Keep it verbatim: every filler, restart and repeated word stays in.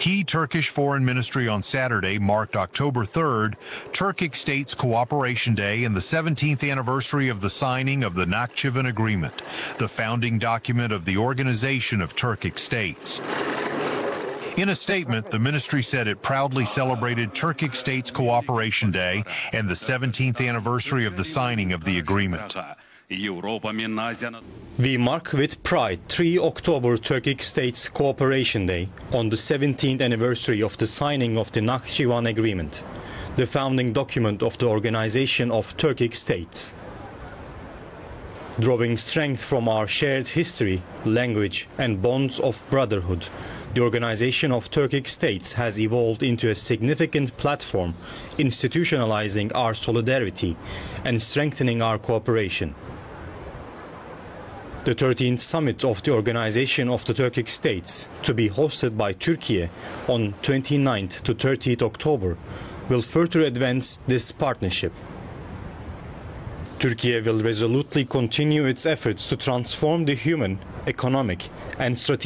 Key Turkish Foreign Ministry on Saturday marked October third, Turkic States Cooperation Day and the seventeenth anniversary of the signing of the Nakhchivan Agreement, the founding document of the Organization of Turkic States. In a statement, the ministry said it proudly celebrated Turkic States Cooperation Day and the seventeenth anniversary of the signing of the agreement. We mark with pride the third of October Turkic States Cooperation Day on the seventeenth anniversary of the signing of the Nakhchivan Agreement, the founding document of the Organization of Turkic States. Drawing strength from our shared history, language and bonds of brotherhood, the Organization of Turkic States has evolved into a significant platform, institutionalizing our solidarity and strengthening our cooperation. The thirteenth summit of the Organization of the Turkic States, to be hosted by Turkey on twenty-ninth to thirtieth October, will further advance this partnership. Turkey will resolutely continue its efforts to transform the human, economic and strategic